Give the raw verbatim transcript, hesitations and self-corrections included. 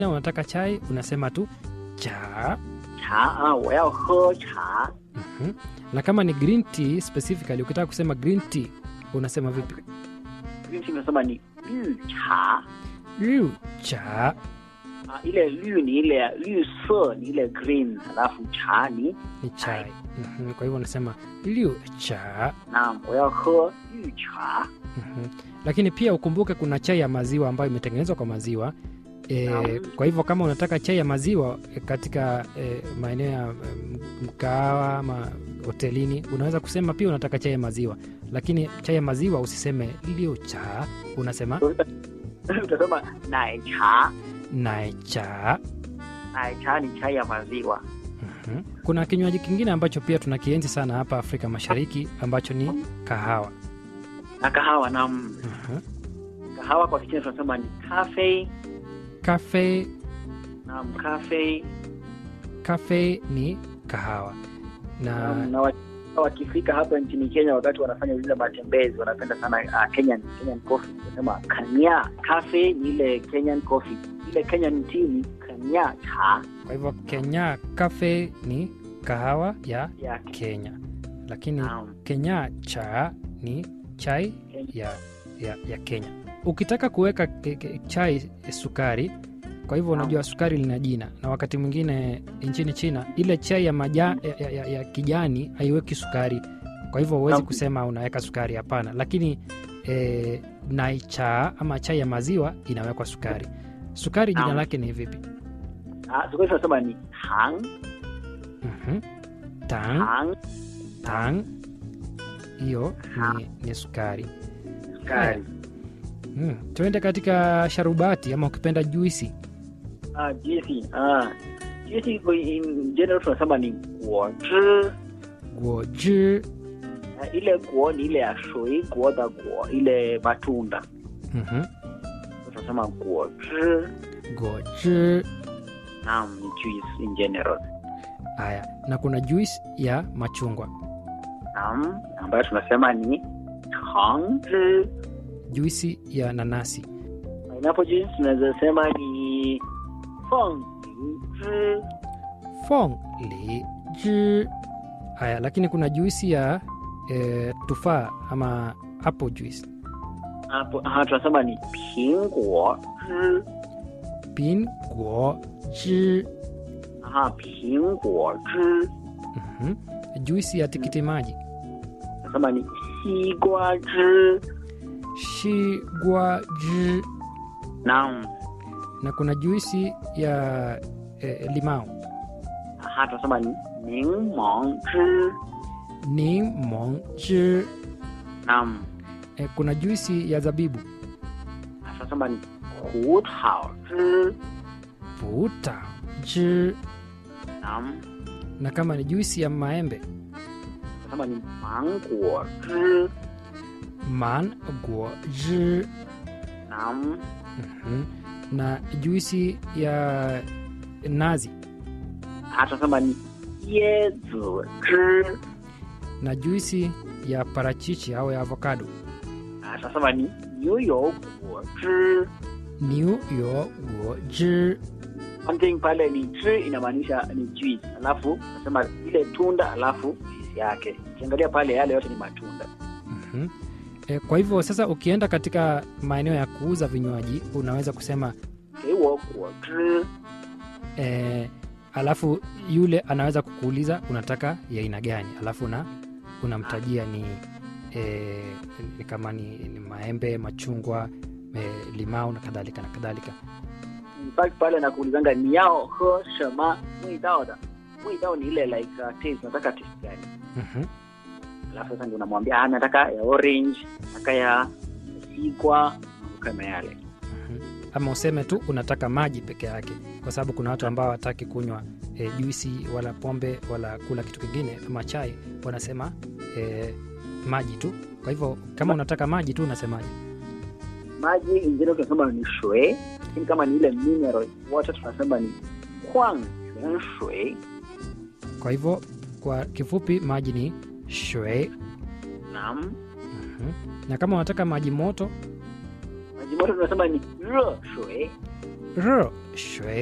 na unataka chai unasema tu cha. 茶啊，我要喝茶。 Mhm. Na kama ni green tea specifically ukitaka kusema green tea unasema vipi? green tea unasema ni 绿茶 Liu cha. ah, ile 绿 ni ile 绿色 ni ile green, alafu cha ni Ni chai. Mhm. Kwa hivyo unasema liu cha. naam, 我要喝绿茶。 Mhm. Lakini pia ukumbuke kuna chai ya maziwa ambayo imetengenezwa kwa maziwa. E, Naam. kwa hivyo kama unataka chai ya maziwa e, katika e, maeneo ya e, mkahawa ama hotelini unaweza kusema pia unataka chai ya maziwa, lakini chai ya maziwa usiseme liu cha, unasema utasema 奶茶。 nai cha. 奶茶 ni chai ya maziwa. Mhm. Kuna kinywaji kingine ambacho pia tunakienzi sana hapa Afrika Mashariki ambacho ni kahawa. na kahawa naam. Mhm. kahawa kwa Kichina tunasema ni cafe. Cafe, naam, cafe. cafe ni kahawa na Naam, na wa- wakifika hapa nchini Kenya wakati wanafanya zile matembezi wanapenda sana uh, Kenyan Kenyan coffee. Wanasema kanya cafe ni ile Kenyan coffee, ile Kenyan tea ni kanya cha kwa hivyo Kenya cafe ni kahawa ya ya Kenya, lakini Naam. Kenya cha ni chai ya, ya, ya Kenya. Ukitaka kuweka ke- ke- chai eh, sukari, kwa hivyo unajua sukari lina jina, na wakati mwingine nchini China ile chai ya, maja, ya, ya, ya, ya kijani haiweki sukari, kwa hivyo huwezi Naam. kusema unaweka sukari, hapana. Lakini eh, nai cha ama chai ya maziwa inawekwa sukari. Sukari jina Naam. lake ni vipi? ah, sukari tunasema ni tang Mhm. Tang, tang tang, hiyo ni, ni sukari. sukari. Hmm. Tuende katika sharubati ama ukipenda juisi. ah, juicy ah juicy kwa in general tunasema ni guo zhi. Guoji. Ah, ile guo ni ile ya shui guo da guo, ile matunda Mhm. tunasema guo zhi. Guoji. naam, ni juice in general. Haya, na kuna juisi ya machungwa. Naam, ambayo tunasema ni changzhi. Juisi ya nanasi. Pineapple juice tunaweza sema ni fenglingzhi. Fong li ji. Haya, lakini kuna juisi ya e, tufaa ama apple juice. Hapo aha, tunasema ni pingguozhi. Pin guo ji. Aha, pingguozhi. Mhm. Juisi ya tikiti maji. Tunasema ni xiguazhi. Shi gua ji. Naam. Na kuna juisi ya e, limau. Aha, tunasema ni ningmengzhi. Ni mong ji. Naam. E, kuna juisi ya zabibu. Tunasema ni hutaozhi. Futa ji. Naam. Na kama ni juisi ya maembe, Tunasema ni mangguozhi. man guo ji. Naam. Mhm. Na juisi ya nazi Aha, tunasema ni yezizhi. na juisi ya parachichi au ya avocado. Ah, tunasema ni niuyouguozhi. Niu yo guo ji. One thing pale ni zhi inamaanisha ni juice, alafu nasema ile tunda alafu juice yake. Ukiangalia pale yale yote ni matunda. Mhm. E, kwa hivyo sasa ukienda katika maeneo ya kuuza vinywaji unaweza kusema 给我果汁. e, alafu yule anaweza kukuuliza unataka ya aina gani, alafu na unamtajia ni, e, ni kama ni, ni maembe, machungwa, e, limau na kadhalika na kadhalika. In fact pale nakuulizanga ni yao he shema mwidao da. Mwidao ni ile like uh, taste, nataka taste gani. Mhm. Alafu sasa ndio unamwambia ah, nataka ya orange, nataka ya sigwa kama yale. Ama useme tu unataka maji peke yake, kwa sababu kuna watu ambao hawataki kunywa e, juisi wala pombe wala kula kitu kingine kama chai, wanasema e, maji tu. Kwa hivyo kama unataka maji tu unasemaje? Maji ingine tunasema ni shui, lakini kama ni ile mineral water tunasema ni huang yuan shui. Kwa hivyo kwa kifupi maji ni shui. Naam. Mhm. Na kama unataka maji moto, Maji moto tunasema ni re shui. 热水